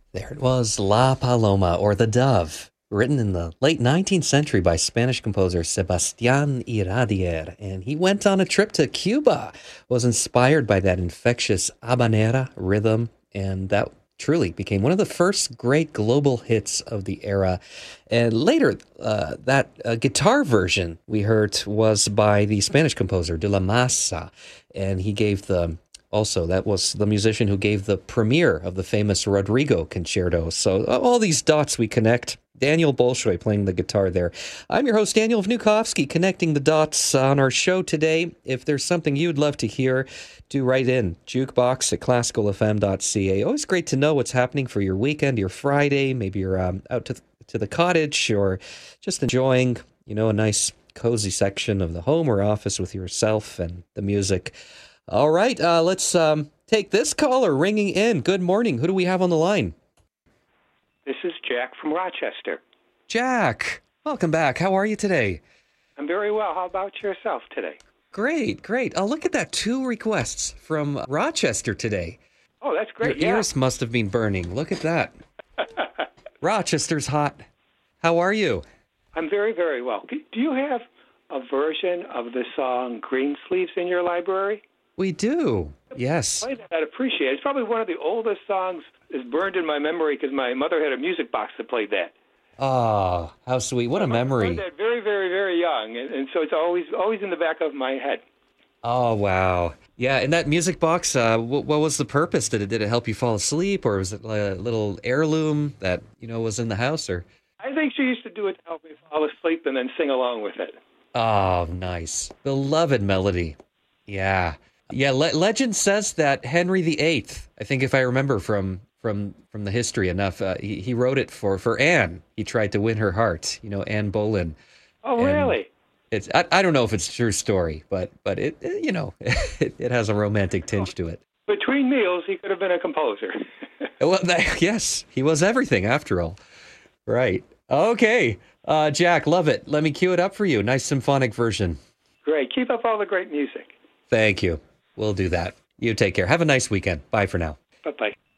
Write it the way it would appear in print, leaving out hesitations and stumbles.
There it was, La Paloma, or The Dove, written in the late 19th century by Spanish composer Sebastián Iradier. And he went on a trip to Cuba, was inspired by that infectious habanera rhythm, and that truly became one of the first great global hits of the era. And later, that guitar version we heard was by the Spanish composer De La Masa, and he gave the also, that was the musician who gave the premiere of the famous Rodrigo concerto. So all these dots we connect. Daniel Bolshoi playing the guitar there. I'm your host, Daniel Vnukovsky, connecting the dots on our show today. If there's something you'd love to hear, do write in. Jukebox at classicalfm.ca. Always great to know what's happening for your weekend, your Friday. Maybe you're out to the cottage or just enjoying, a nice cozy section of the home or office with yourself and the music. All right, let's take this caller ringing in. Good morning. Who do we have on the line? This is Jack from Rochester. Jack, welcome back. How are you today? I'm very well. How about yourself today? Great, great. Look at that. 2 requests from Rochester today. Oh, that's great. Your ears must have been burning. Look at that. Rochester's hot. How are you? I'm very, very well. Do you have a version of the song Green Sleeves in your library? We do, yes. I'd appreciate it. It's probably one of the oldest songs that's burned in my memory because my mother had a music box that played that. Oh, how sweet. What a memory. I heard that very, very, very young, and so it's always in the back of my head. Oh, wow. Yeah, and that music box, what was the purpose? Did it help you fall asleep, or was it a little heirloom that, was in the house? Or I think she used to do it to help me fall asleep and then sing along with it. Oh, nice. Beloved melody. Yeah. Yeah, legend says that Henry VIII, I think if I remember from the history enough, he wrote it for Anne. He tried to win her heart, Anne Boleyn. Oh, really? I don't know if it's a true story, but it it has a romantic tinge to it. Between meals, he could have been a composer. Well, yes, he was everything after all. Right. Okay. Jack, love it. Let me cue it up for you. Nice symphonic version. Great. Keep up all the great music. Thank you. We'll do that. You take care. Have a nice weekend. Bye for now. Bye-bye.